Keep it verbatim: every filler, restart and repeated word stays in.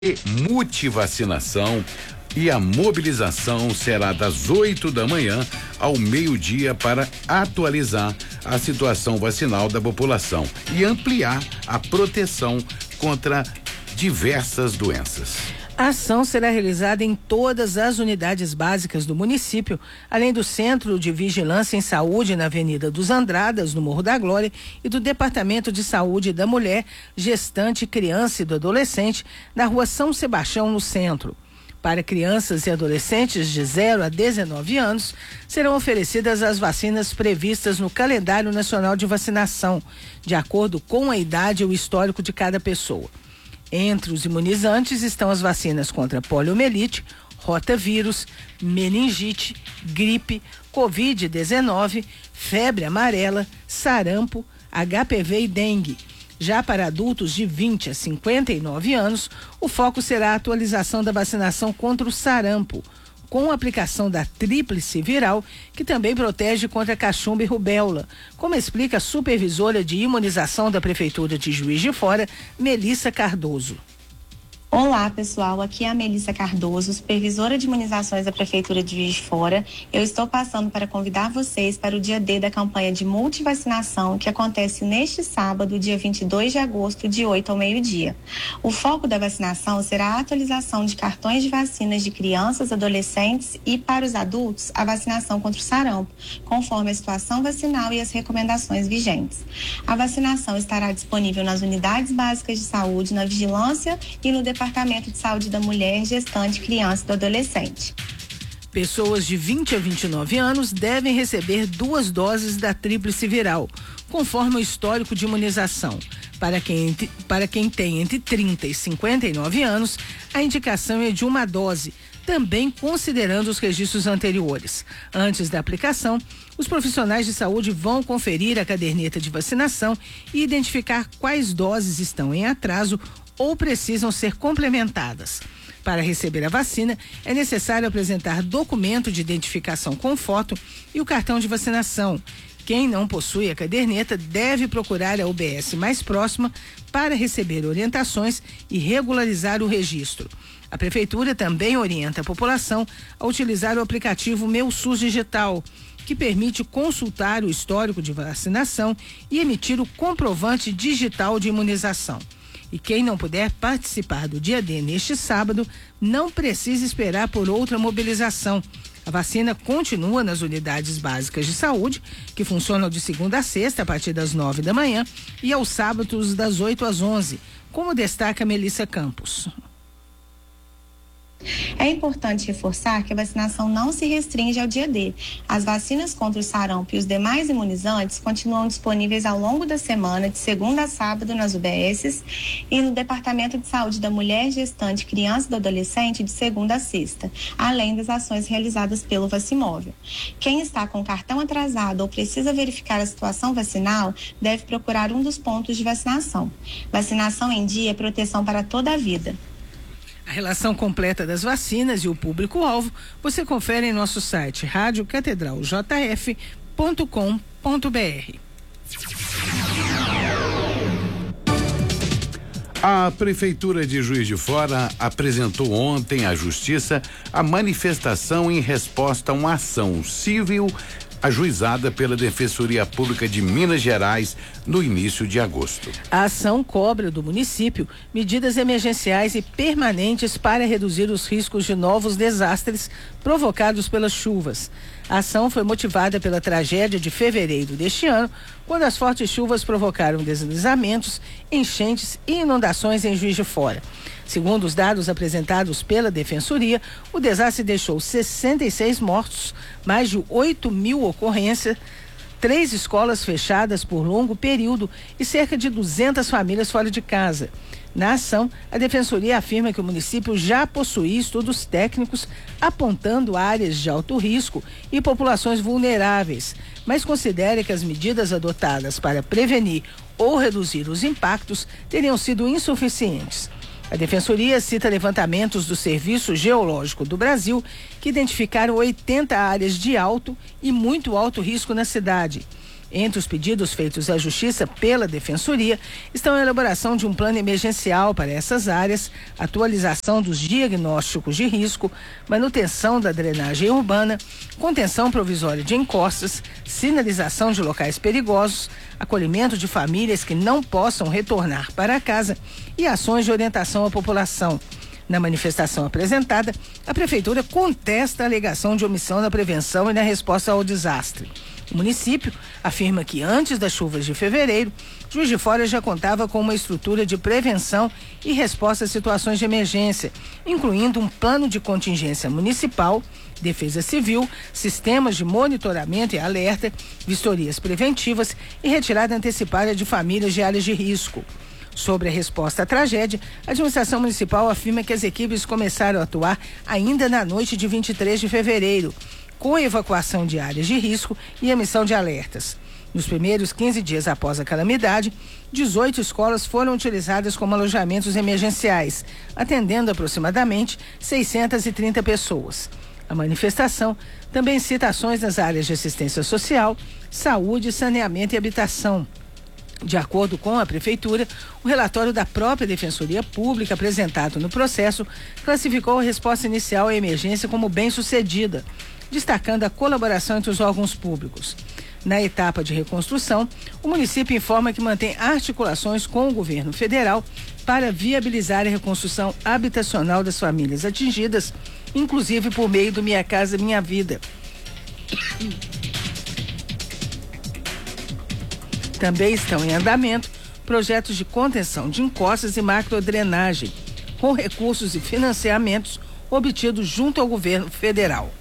multivacinação e a mobilização será das oito da manhã ao meio-dia para atualizar a situação vacinal da população e ampliar a proteção contra diversas doenças. A ação será realizada em todas as unidades básicas do município, além do Centro de Vigilância em Saúde na Avenida dos Andradas, no Morro da Glória, e do Departamento de Saúde da Mulher, Gestante, Criança e do Adolescente, na Rua São Sebastião, no centro. Para crianças e adolescentes de zero a dezenove anos, serão oferecidas as vacinas previstas no Calendário Nacional de Vacinação, de acordo com a idade e o histórico de cada pessoa. Entre os imunizantes estão as vacinas contra poliomielite, rotavírus, meningite, gripe, covid dezenove, febre amarela, sarampo, H P V e dengue. Já para adultos de vinte a cinquenta e nove anos, o foco será a atualização da vacinação contra o sarampo, com a aplicação da tríplice viral, que também protege contra cachumba e rubéola, como explica a supervisora de imunização da Prefeitura de Juiz de Fora, Melissa Cardoso. Olá, pessoal, aqui é a Melissa Cardoso, supervisora de imunizações da Prefeitura de Juiz de Fora. Eu estou passando para convidar vocês para o dia D da campanha de multivacinação, que acontece neste sábado, dia vinte e dois de agosto, de oito ao meio-dia. O foco da vacinação será a atualização de cartões de vacinas de crianças, adolescentes e, para os adultos, a vacinação contra o sarampo, conforme a situação vacinal e as recomendações vigentes. A vacinação estará disponível nas unidades básicas de saúde, na vigilância e no Departamento de Saúde da Mulher, Gestante, Criança e do Adolescente. Pessoas de vinte a vinte e nove anos devem receber duas doses da tríplice viral, conforme o histórico de imunização. Para quem, para quem tem entre trinta e cinquenta e nove anos, a indicação é de uma dose, também considerando os registros anteriores. Antes da aplicação, os profissionais de saúde vão conferir a caderneta de vacinação e identificar quais doses estão em atraso ou precisam ser complementadas. Para receber a vacina, é necessário apresentar documento de identificação com foto e o cartão de vacinação. Quem não possui a caderneta deve procurar a U B S mais próxima para receber orientações e regularizar o registro. A Prefeitura também orienta a população a utilizar o aplicativo Meu SUS Digital, que permite consultar o histórico de vacinação e emitir o comprovante digital de imunização. E quem não puder participar do dia D neste sábado, não precisa esperar por outra mobilização. A vacina continua nas unidades básicas de saúde, que funcionam de segunda a sexta, a partir das nove da manhã, e aos sábados, das oito às onze, como destaca Melissa Campos. É importante reforçar que a vacinação não se restringe ao dia D. As vacinas contra o sarampo e os demais imunizantes continuam disponíveis ao longo da semana, de segunda a sábado, nas U B Ss e no Departamento de Saúde da Mulher, Gestante, Criança e do Adolescente, de segunda a sexta, além das ações realizadas pelo Vacimóvel. Quem está com cartão atrasado ou precisa verificar a situação vacinal deve procurar um dos pontos de vacinação. Vacinação em dia é proteção para toda a vida. A relação completa das vacinas e o público-alvo você confere em nosso site rádio catedral j f ponto com ponto b r. A Prefeitura de Juiz de Fora apresentou ontem à Justiça a manifestação em resposta a uma ação civil ajuizada pela Defensoria Pública de Minas Gerais no início de agosto. A ação cobra do município medidas emergenciais e permanentes para reduzir os riscos de novos desastres provocados pelas chuvas. A ação foi motivada pela tragédia de fevereiro deste ano, quando as fortes chuvas provocaram deslizamentos, enchentes e inundações em Juiz de Fora. Segundo os dados apresentados pela Defensoria, o desastre deixou sessenta e seis mortos, mais de oito mil ocorrências, três escolas fechadas por longo período e cerca de duzentas famílias fora de casa. Na ação, a Defensoria afirma que o município já possui estudos técnicos apontando áreas de alto risco e populações vulneráveis, mas considera que as medidas adotadas para prevenir ou reduzir os impactos teriam sido insuficientes. A Defensoria cita levantamentos do Serviço Geológico do Brasil, que identificaram oitenta áreas de alto e muito alto risco na cidade. Entre os pedidos feitos à Justiça pela Defensoria estão a elaboração de um plano emergencial para essas áreas, atualização dos diagnósticos de risco, manutenção da drenagem urbana, contenção provisória de encostas, sinalização de locais perigosos, acolhimento de famílias que não possam retornar para casa e ações de orientação à população. Na manifestação apresentada, a Prefeitura contesta a alegação de omissão na prevenção e na resposta ao desastre. O município afirma que antes das chuvas de fevereiro, Juiz de Fora já contava com uma estrutura de prevenção e resposta a situações de emergência, incluindo um plano de contingência municipal, defesa civil, sistemas de monitoramento e alerta, vistorias preventivas e retirada antecipada de famílias de áreas de risco. Sobre a resposta à tragédia, a administração municipal afirma que as equipes começaram a atuar ainda na noite de vinte e três de fevereiro, com a evacuação de áreas de risco e emissão de alertas. Nos primeiros quinze dias após a calamidade, dezoito escolas foram utilizadas como alojamentos emergenciais, atendendo aproximadamente seiscentas e trinta pessoas. A manifestação também cita ações nas áreas de assistência social, saúde, saneamento e habitação. De acordo com a Prefeitura, o relatório da própria Defensoria Pública apresentado no processo classificou a resposta inicial à emergência como bem-sucedida, destacando a colaboração entre os órgãos públicos. Na etapa de reconstrução, o município informa que mantém articulações com o governo federal para viabilizar a reconstrução habitacional das famílias atingidas, inclusive por meio do Minha Casa Minha Vida. Também estão em andamento projetos de contenção de encostas e macrodrenagem, com recursos e financiamentos obtidos junto ao governo federal.